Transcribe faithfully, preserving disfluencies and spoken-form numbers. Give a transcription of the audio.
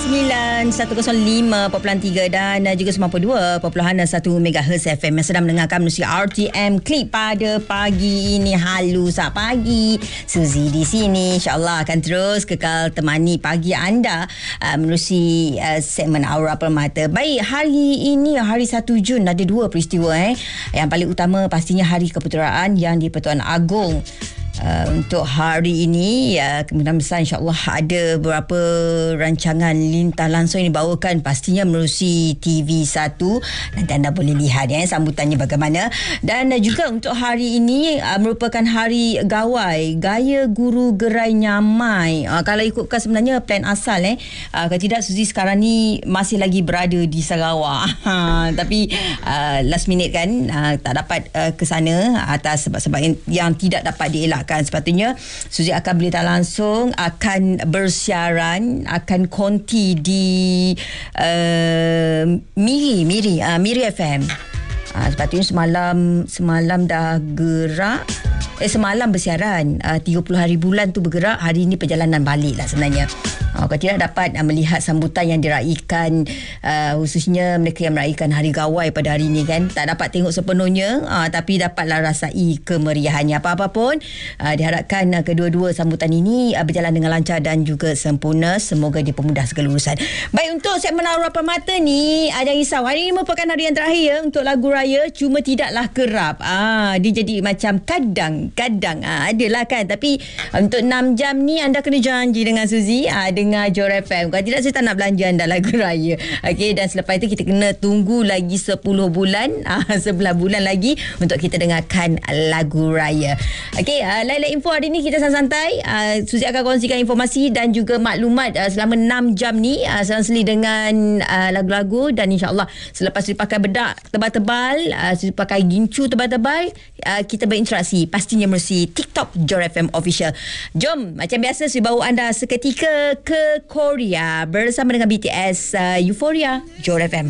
sembilan seratus lima perpuluhan tiga dan juga sembilan puluh dua perpuluhan satu megahertz F M yang sedang mendengarkan menerusi R T M Click pada pagi ini. Halu sak pagi, Suzy di sini insyaAllah akan terus kekal temani pagi anda uh, menerusi uh, segmen Aura Permata. Baik, hari ini hari satu Jun ada dua peristiwa eh. Yang paling utama pastinya Hari Kepeteraan yang di-Pertuan Agong. Uh, untuk hari ini ya, kemungkinan besar insyaAllah ada beberapa rancangan lintah langsung yang dibawakan pastinya menerusi T V satu. Nanti anda boleh lihat ya sambutannya bagaimana. Dan uh, juga untuk hari ini uh, merupakan hari gawai Gaya Guru Gerai Nyamai. uh, Kalau ikutkan sebenarnya plan asal eh uh, kalau tidak Suzy sekarang ni masih lagi berada di Sarawak. Tapi uh, last minute kan uh, tak dapat uh, ke sana atas sebab-sebab yang, yang tidak dapat dielakkan. Sepatutnya Suzy akan berita langsung, akan bersiaran, akan konti di uh, Miri Miri uh, Miri F M. Uh, sepatutnya semalam semalam dah gerak eh semalam bersiaran, uh, tiga puluh hari bulan tu bergerak, hari ni perjalanan balik lah sebenarnya. Uh, kalau tidak dapat uh, melihat sambutan yang diraikan, uh, khususnya mereka yang meraihkan Hari Gawai pada hari ini kan, tak dapat tengok sepenuhnya, uh, tapi dapatlah rasai kemeriahannya. Apa-apa pun uh, diharapkan uh, kedua-dua sambutan ini uh, berjalan dengan lancar dan juga sempurna. Semoga dipermudah segala urusan. Baik, untuk segmen Aura Permata ni ada risau. Hari ini merupakan hari yang terakhir ya, untuk lagu raya, cuma tidaklah kerap. Ah, dia jadi macam kadang-kadang ah, adalah kan. Tapi untuk enam jam ni anda kena janji dengan Suzy, ah, dengar Jor F M. Kalau tidak saya tak nak belanja anda lagu raya. Okey, dan selepas itu kita kena tunggu lagi sepuluh bulan, ah, sebelas bulan lagi untuk kita dengarkan lagu raya. Okey, ah, lain-lain info hari ni kita santai-santai. Ah, Suzy akan kongsikan informasi dan juga maklumat ah, selama enam jam ni ah, selang-seli dengan ah, lagu-lagu. Dan insyaAllah selepas Suzy pakai bedak tebal-tebal, uh, Suzy pakai gincu tebal-tebal, uh, kita berinteraksi pastinya melalui TikTok Jor F M Official. Jom, macam biasa Suzy bawa anda seketika ke Korea bersama dengan B T S uh, Euphoria, Jor F M.